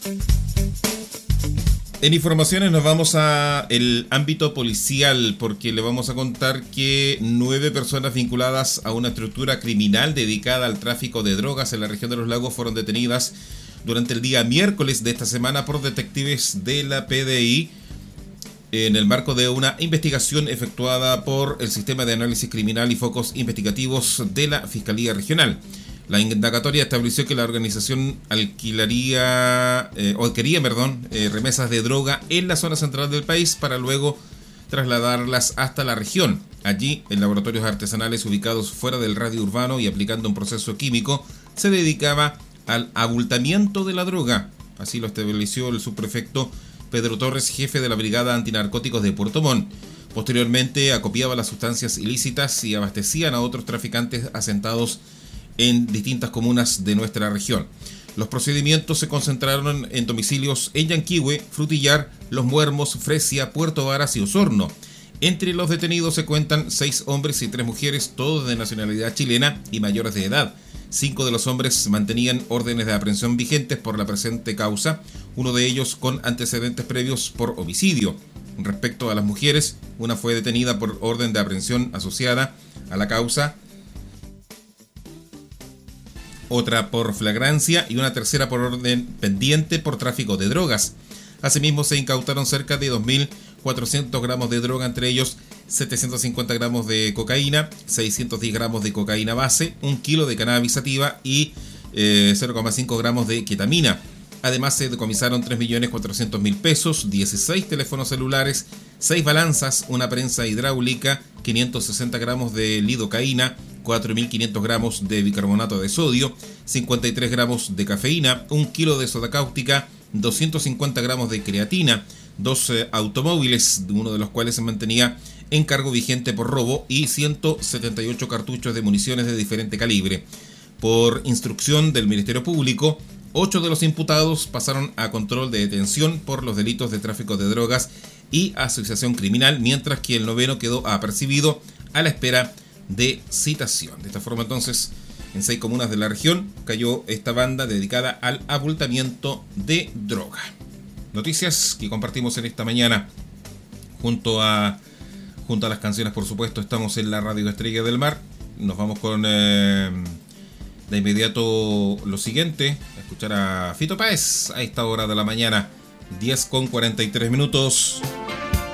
En informaciones nos vamos a el ámbito policial porque le vamos a contar que 9 personas vinculadas a una estructura criminal dedicada al tráfico de drogas en la región de los lagos fueron detenidas durante el día miércoles de esta semana por detectives de la PDI en el marco de una investigación efectuada por el Sistema de Análisis Criminal y Focos Investigativos de la Fiscalía Regional. La indagatoria estableció que la organización quería remesas de droga en la zona central del país para luego trasladarlas hasta la región. Allí, en laboratorios artesanales ubicados fuera del radio urbano y aplicando un proceso químico, se dedicaba al abultamiento de la droga. Así lo estableció el subprefecto Pedro Torres, jefe de la Brigada Antinarcóticos de Puerto Montt. Posteriormente, acopiaba las sustancias ilícitas y abastecían a otros traficantes asentados en distintas comunas de nuestra región. Los procedimientos se concentraron en domicilios en Yanquihue, Frutillar, Los Muermos, Fresia, Puerto Varas y Osorno. Entre los detenidos se cuentan 6 hombres y 3 mujeres, todos de nacionalidad chilena y mayores de edad. 5 de los hombres mantenían órdenes de aprehensión vigentes por la presente causa, uno de ellos con antecedentes previos por homicidio. Respecto a las mujeres, una fue detenida por orden de aprehensión asociada a la causa, otra por flagrancia y una tercera por orden pendiente por tráfico de drogas. Asimismo, se incautaron cerca de 2.400 gramos de droga, entre ellos 750 gramos de cocaína, 610 gramos de cocaína base, 1 kilo de cannabis sativa y 0,5 gramos de ketamina. Además, se decomisaron 3.400.000 pesos, 16 teléfonos celulares, 6 balanzas, una prensa hidráulica, 560 gramos de lidocaína, 4.500 gramos de bicarbonato de sodio, 53 gramos de cafeína, 1 kilo de soda cáustica, 250 gramos de creatina, 2 automóviles, uno de los cuales se mantenía en cargo vigente por robo, y 178 cartuchos de municiones de diferente calibre. Por instrucción del Ministerio Público, 8 de los imputados pasaron a control de detención por los delitos de tráfico de drogas y asociación criminal, mientras que el 9º quedó apercibido a la espera de citación. De esta forma, entonces, en 6 comunas de la región cayó esta banda dedicada al abultamiento de droga. Noticias que compartimos en esta mañana junto a las canciones, por supuesto. Estamos en la Radio Estrella del Mar. Nos vamos con de inmediato lo siguiente, a escuchar a Fito Páez a esta hora de la mañana, 10:43 minutos.